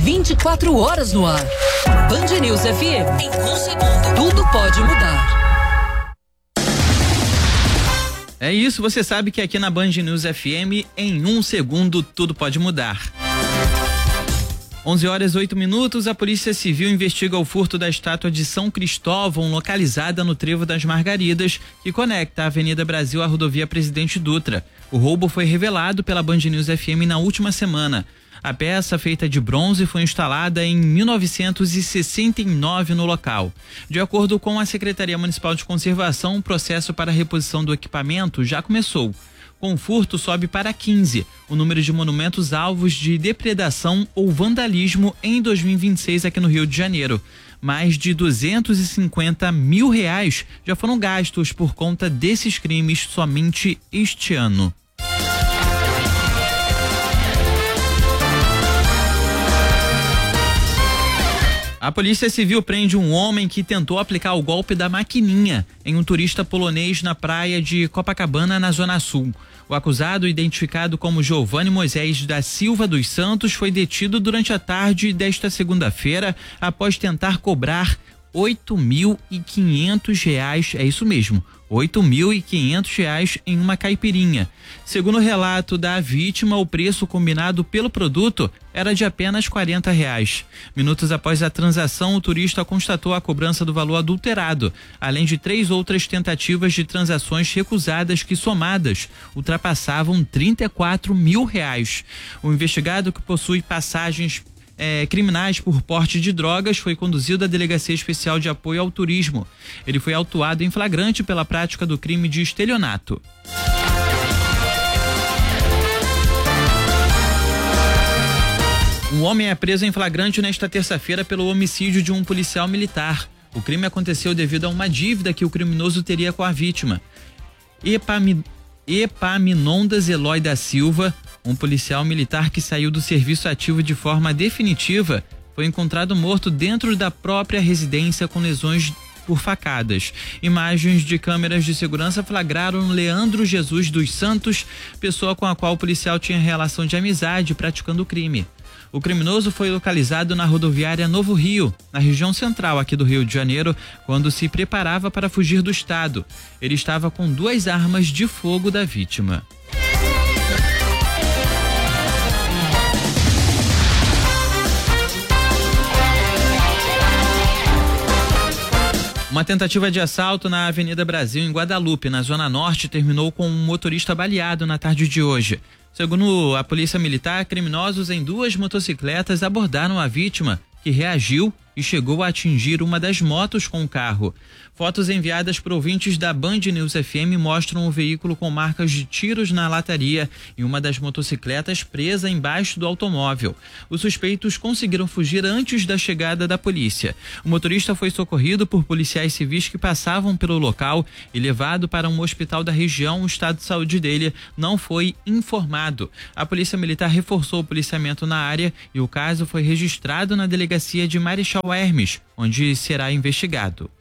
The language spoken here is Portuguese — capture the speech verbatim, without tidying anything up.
vinte e quatro horas no ar. Band News F M. Em um segundo, tudo pode mudar. É isso, você sabe que aqui na Band News F M, em um segundo, tudo pode mudar. onze horas e oito minutos, a Polícia Civil investiga o furto da estátua de São Cristóvão, localizada no Trevo das Margaridas, que conecta a Avenida Brasil à rodovia Presidente Dutra. O roubo foi revelado pela Band News F M na última semana. A peça, feita de bronze, foi instalada em mil novecentos e sessenta e nove no local. De acordo com a Secretaria Municipal de Conservação, o processo para a reposição do equipamento já começou. Com o furto, sobe para quinze o número de monumentos alvos de depredação ou vandalismo em dois mil e vinte e seis aqui no Rio de Janeiro. Mais de duzentos e cinquenta mil reais já foram gastos por conta desses crimes somente este ano. A Polícia Civil prende um homem que tentou aplicar o golpe da maquininha em um turista polonês na praia de Copacabana, na Zona Sul. O acusado, identificado como Giovanni Moisés da Silva dos Santos, foi detido durante a tarde desta segunda-feira após tentar cobrar oito mil e quinhentos reais, é isso mesmo, oito mil e quinhentos reais em uma caipirinha. Segundo o relato da vítima, o preço combinado pelo produto era de apenas quarenta reais. Minutos após a transação, o turista constatou a cobrança do valor adulterado, além de três outras tentativas de transações recusadas que, somadas, ultrapassavam trinta e quatro mil reais. O investigado, que possui passagens É, criminais por porte de drogas, foi conduzido à Delegacia Especial de Apoio ao Turismo. Ele foi autuado em flagrante pela prática do crime de estelionato. Um homem é preso em flagrante nesta terça-feira pelo homicídio de um policial militar. O crime aconteceu devido a uma dívida que o criminoso teria com a vítima. Epami, Epaminondas Eloy da Silva, um policial militar que saiu do serviço ativo de forma definitiva, foi encontrado morto dentro da própria residência com lesões por facadas. Imagens de câmeras de segurança flagraram Leandro Jesus dos Santos, pessoa com a qual o policial tinha relação de amizade, praticando o crime. O criminoso foi localizado na rodoviária Novo Rio, na região central aqui do Rio de Janeiro, quando se preparava para fugir do estado. Ele estava com duas armas de fogo da vítima. Uma tentativa de assalto na Avenida Brasil, em Guadalupe, na Zona Norte, terminou com um motorista baleado na tarde de hoje. Segundo a Polícia Militar, criminosos em duas motocicletas abordaram a vítima, que reagiu e chegou a atingir uma das motos com o carro. Fotos enviadas por ouvintes da Band News F M mostram o veículo com marcas de tiros na lataria e uma das motocicletas presa embaixo do automóvel. Os suspeitos conseguiram fugir antes da chegada da polícia. O motorista foi socorrido por policiais civis que passavam pelo local e levado para um hospital da região. O estado de saúde dele não foi informado. A Polícia Militar reforçou o policiamento na área e o caso foi registrado na delegacia de Marechal Hermes, onde será investigado.